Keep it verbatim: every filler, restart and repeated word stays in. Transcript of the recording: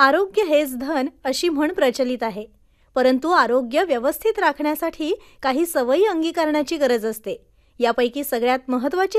आरोग्य हेच धन अशी म्हण प्रचलित आहे. परंतु आरोग्य व्यवस्थित राखण्यासाठी काही सवयी अंगीकारण्याची गरज असते. यापैकी सगळ्यात महत्त्वाची